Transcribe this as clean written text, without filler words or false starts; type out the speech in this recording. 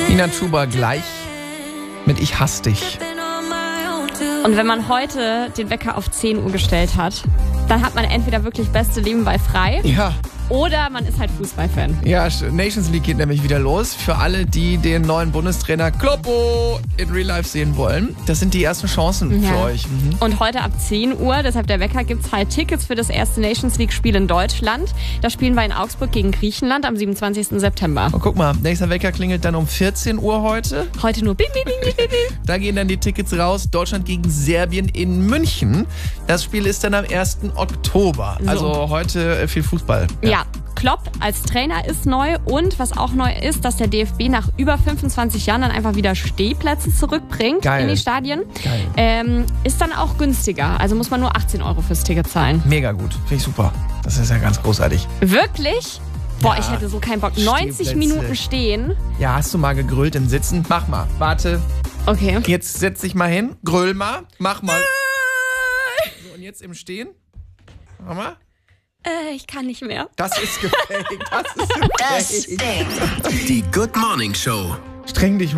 Nina Chuba gleich mit Ich hasse dich. Und wenn man heute den Wecker auf 10 Uhr gestellt hat, dann hat man entweder wirklich beste Leben bei frei Ja. oder man ist halt Fußballfan. Ja, Nations League geht nämlich wieder los. Für alle, die den neuen Bundestrainer Kloppo in Real Life sehen wollen. Das sind die ersten Chancen für euch. Mhm. Und heute ab 10 Uhr, deshalb der Wecker, gibt's halt Tickets für das erste Nations League-Spiel in Deutschland. Da spielen wir in Augsburg gegen Griechenland am 27. September. Und guck mal, nächster Wecker klingelt dann um 14 Uhr heute. Heute nur bing, bing, bing, bing, bing. Da gehen dann die Tickets raus. Deutschland gegen Serbien in München. Das Spiel ist dann am 1. Oktober. So. Also heute viel Fußball. Ja, Klopp als Trainer ist neu und was auch neu ist, dass der DFB nach über 25 Jahren dann einfach wieder Stehplätze zurückbringt Geil. in die Stadien. Geil. Ist dann auch günstiger, also muss man nur 18 Euro fürs Ticket zahlen. Mega gut. Finde ich super. Das ist ja ganz großartig. Wirklich? Boah, Ja, ich hätte so keinen Bock. 90 Stehplätze. Minuten stehen. Ja, hast du mal gegrillt im Sitzen? Mach mal. Warte. Okay. Jetzt setz dich mal hin. Gröll mal. Mach mal. So, und jetzt im Stehen. Mach mal. Ich kann nicht mehr. Das ist gefaked. Das ist gefaked. Die Good Morning Show. Streng dich